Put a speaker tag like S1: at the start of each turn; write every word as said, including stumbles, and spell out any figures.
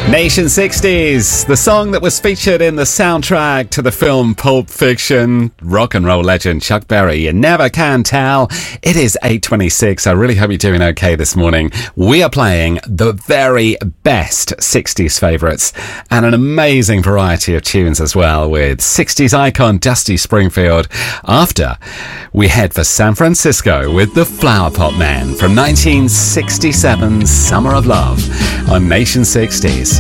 S1: Nation sixties, the song that was featured in the soundtrack to the film Pulp Fiction. Rock and roll legend Chuck Berry, you never can tell. It is eight twenty-six. I really hope you're doing okay this morning. We are playing the very best sixties favourites and an amazing variety of tunes as well, with sixties icon Dusty Springfield. After we head for San Francisco with the Flower Pot Men from nineteen sixty-seven's Summer of Love on Nation sixties.